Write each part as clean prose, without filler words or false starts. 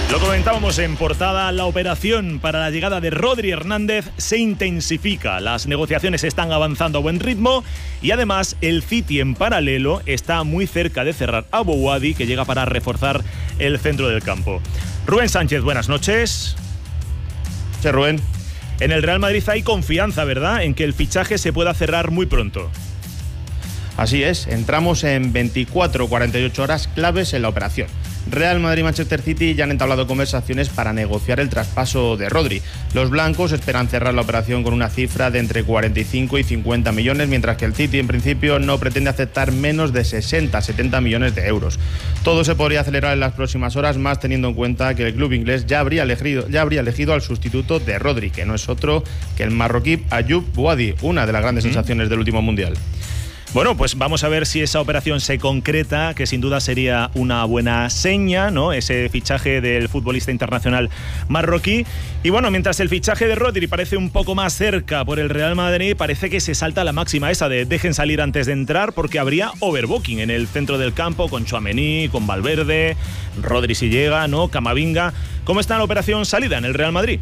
Lo comentábamos en portada, la operación para la llegada de Rodri Hernández se intensifica. Las negociaciones están avanzando a buen ritmo y además el City en paralelo está muy cerca de cerrar a Bouhaddi, que llega para reforzar el centro del campo. Rubén Sánchez, buenas noches. Sí, Rubén. En el Real Madrid hay confianza, ¿verdad?, en que el fichaje se pueda cerrar muy pronto. Así es, entramos en 24 o 48 horas claves en la operación. Real Madrid y Manchester City ya han entablado conversaciones para negociar el traspaso de Rodri. Los blancos esperan cerrar la operación con una cifra de entre 45 y 50 millones, mientras que el City en principio no pretende aceptar menos de 60-70 millones de euros. Todo se podría acelerar en las próximas horas, más teniendo en cuenta que el club inglés ya habría elegido al sustituto de Rodri, que no es otro que el marroquí Ayoub Bouhaddi, una de las grandes sensaciones del último mundial. Bueno, pues vamos a ver si esa operación se concreta, que sin duda sería una buena seña, ¿no?, ese fichaje del futbolista internacional marroquí. Y bueno, mientras el fichaje de Rodri parece un poco más cerca por el Real Madrid, parece que se salta la máxima esa de dejen salir antes de entrar, porque habría overbooking en el centro del campo con Tchouaméni, con Valverde, Rodri si llega, ¿no?, Camavinga. ¿Cómo está la operación salida en el Real Madrid?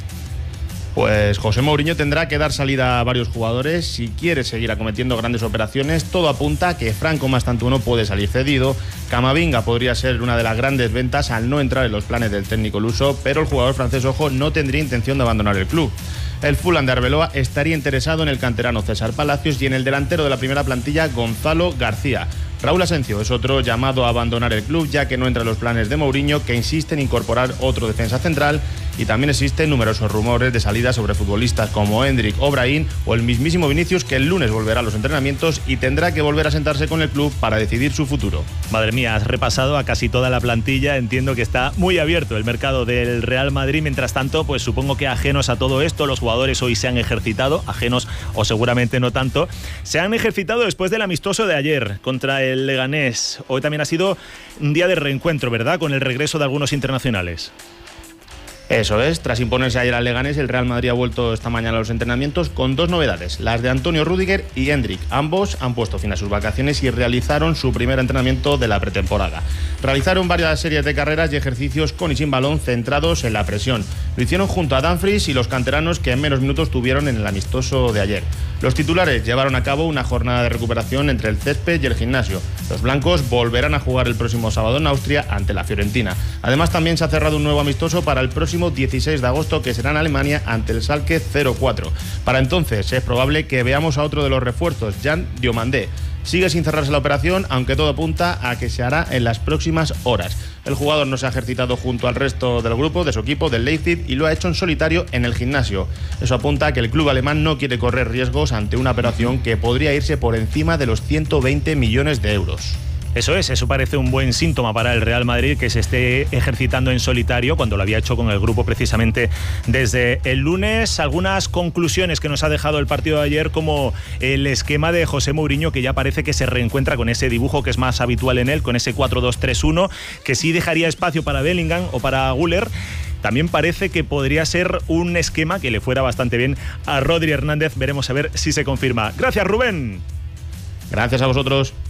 Pues José Mourinho tendrá que dar salida a varios jugadores si quiere seguir acometiendo grandes operaciones. Todo apunta a que Franco Mastantuono puede salir cedido. Camavinga podría ser una de las grandes ventas al no entrar en los planes del técnico luso, pero el jugador francés, ojo, no tendría intención de abandonar el club. El Fulham de Arbeloa estaría interesado en el canterano César Palacios y en el delantero de la primera plantilla, Gonzalo García. Raúl Asencio es otro llamado a abandonar el club, ya que no entra en los planes de Mourinho, que insiste en incorporar otro defensa central, y también existen numerosos rumores de salida sobre futbolistas como Endrick o Brahim o el mismísimo Vinicius, que el lunes volverá a los entrenamientos y tendrá que volver a sentarse con el club para decidir su futuro. Madre mía, has repasado a casi toda la plantilla. Entiendo que está muy abierto el mercado del Real Madrid. Mientras tanto, pues supongo que ajenos a todo esto, los jugadores hoy se han ejercitado, ajenos o seguramente no tanto, se han ejercitado después del amistoso de ayer contra el Leganés. Hoy también ha sido un día de reencuentro, ¿verdad?, con el regreso de algunos internacionales. Eso es, tras imponerse ayer al Leganés, el Real Madrid ha vuelto esta mañana a los entrenamientos con dos novedades, las de Antonio Rüdiger y Endrick. Ambos han puesto fin a sus vacaciones y realizaron su primer entrenamiento de la pretemporada. Realizaron varias series de carreras y ejercicios con y sin balón centrados en la presión. Lo hicieron junto a Dumfries y los canteranos, que en menos minutos tuvieron en el amistoso de ayer. Los titulares llevaron a cabo una jornada de recuperación entre el césped y el gimnasio. Los blancos volverán a jugar el próximo sábado en Austria ante la Fiorentina. Además, también se ha cerrado un nuevo amistoso para el próximo 16 de agosto, que será en Alemania ante el Schalke 04. Para entonces es probable que veamos a otro de los refuerzos, Jan Diomandé. Sigue sin cerrarse la operación, aunque todo apunta a que se hará en las próximas horas. El jugador no se ha ejercitado junto al resto del grupo de su equipo del Leipzig y lo ha hecho en solitario en el gimnasio. Eso apunta a que el club alemán no quiere correr riesgos ante una operación que podría irse por encima de los 120 millones de euros. Eso parece un buen síntoma para el Real Madrid, que se esté ejercitando en solitario cuando lo había hecho con el grupo precisamente desde el lunes. Algunas conclusiones que nos ha dejado el partido de ayer, como el esquema de José Mourinho, que ya parece que se reencuentra con ese dibujo que es más habitual en él, con ese 4-2-3-1, que sí dejaría espacio para Bellingham o para Güler. También parece que podría ser un esquema que le fuera bastante bien a Rodri Hernández. Veremos a ver si se confirma. Gracias, Rubén. Gracias a vosotros.